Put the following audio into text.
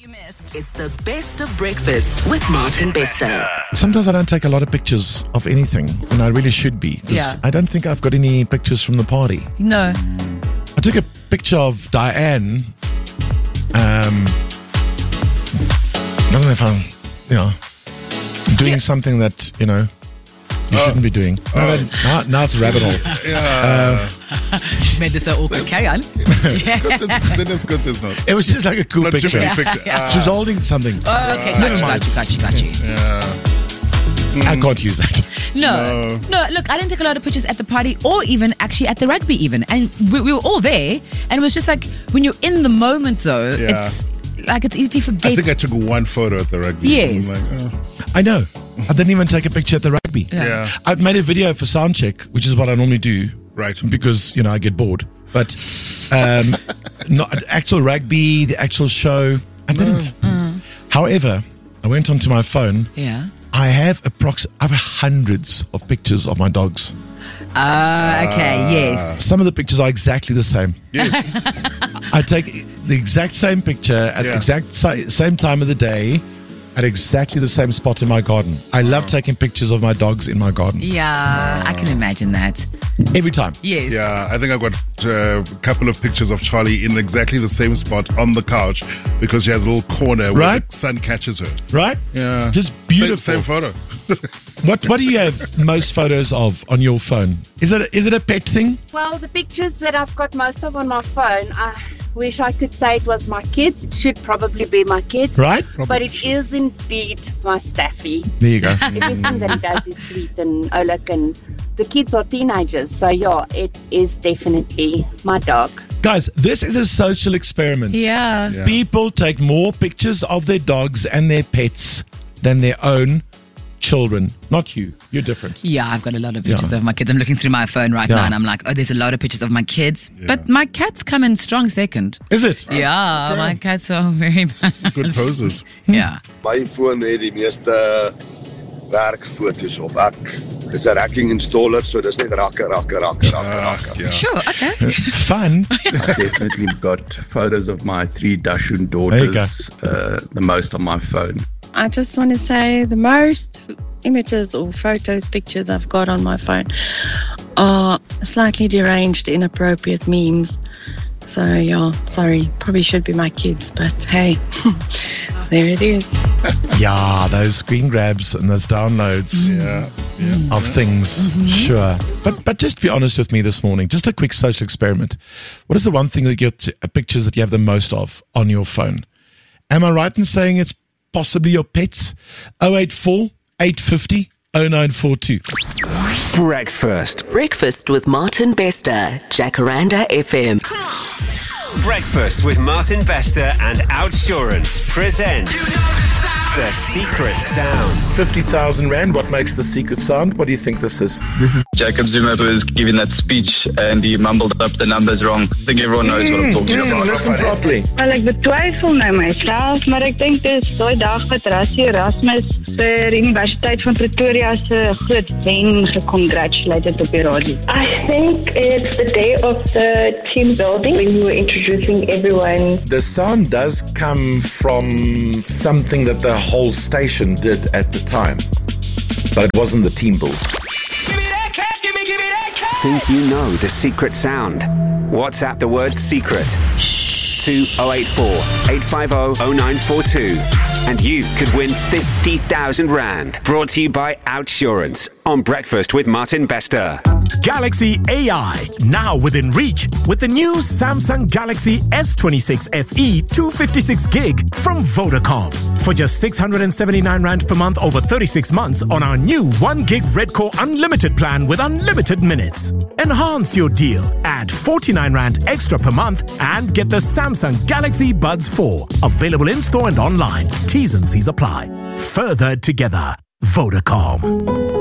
You missed. It's the best of breakfast with Martin Bester. Sometimes I don't take a lot of pictures of anything, and I really should be, because I don't think I've got any pictures from the party. No. I took a picture of Diane. I don't know if I'm, doing something that, you shouldn't be doing. Now it's a rabbit hole. Yeah. Made this so awkward. Carry on. That's good. There's not. It was just like a cool Not too picture. many pictures. She's holding something. Oh, okay. Got you. I can't use that. No, look, I didn't take a lot of pictures at the party or even actually at the rugby even. And we were all there. And it was just like, when you're in the moment though, it's easy to forget. I think I took one photo at the rugby. Yes. I'm like, I know. I didn't even take a picture at the rugby. Yeah. I've made a video for Soundcheck, which is what I normally do. Right. Because, I get bored. But not actual rugby, the actual show, I didn't. However, I went onto my phone. Yeah. I have hundreds of pictures of my dogs. Okay, yes. Some of the pictures are exactly the same. Yes. I take the exact same picture at the exact same time of the day at exactly the same spot in my garden. I love taking pictures of my dogs in my garden. Yeah, I can imagine that. Every time. Yes. Yeah, I think I got a couple of pictures of Charlie in exactly the same spot on the couch because she has a little corner where the sun catches her. Right? Yeah. Just beautiful. Same photo. What do you have most photos of on your phone? Is it a pet thing? Well, the pictures that I've got most of on my phone, I wish I could say it was my kids. It should probably be my kids. Right? But it is indeed my Staffy. There you go. Everything that he does is sweet and Oleg, and the kids are teenagers. So yeah, it is definitely my dog. Guys, this is a social experiment. Yeah. People take more pictures of their dogs and their pets than their own children. Not you. You're different. Yeah, I've got a lot of pictures of my kids. I'm looking through my phone right now and I'm like, oh, there's a lot of pictures of my kids. Yeah. But my cats come in strong second. Is it? Yeah, my cats are very bad. Good poses. Yeah. My phone het die meeste werkfoto's op. Dis 'n racking installer, so dis net rakke. Yeah. Sure, okay. Fun. I've definitely got photos of my 3 Dachshund daughters, the most on my phone. I just want to say the most images or photos, pictures I've got on my phone are slightly deranged, inappropriate memes. So, yeah, sorry, probably should be my kids, but hey, there it is. Yeah, those screen grabs and those downloads of things, sure. But just be honest with me this morning, just a quick social experiment. What is the one thing that pictures that you have the most of on your phone? Am I right in saying it's possibly your pets? 084 850 0942. Breakfast with Martin Bester, Jacaranda FM. Breakfast with Martin Bester and Outsurance present The Secret Sound. 50,000 Rand, what makes the secret sound? What do you think this is? This is Jacob Zuma, who was giving that speech and he mumbled up the numbers wrong. I think everyone knows what I'm talking about. Listen properly. Wel, ek betwyfel nou myself, maar ek dink dis daai dag wat Rassie Erasmus vir Universiteit van Pretoria se groot wen gecongratulated op die radio. I think it's the day of the team building when you were introducing everyone. The sound does come from something that the whole station did at the time, but it wasn't the team build. Think you know the secret sound? WhatsApp the word secret to 084 850 0942 and you could win 50,000 Rand. Brought to you by Outsurance on Breakfast with Martin Bester. Galaxy AI, now within reach with the new Samsung Galaxy S26 FE 256 gig from Vodacom. For just 679 Rand per month over 36 months on our new 1 gig Redcore Unlimited plan with unlimited minutes. Enhance your deal. Add 49 Rand extra per month and get the Samsung Galaxy Buds 4. Available in-store and online. T's and C's apply. Further together. Vodacom.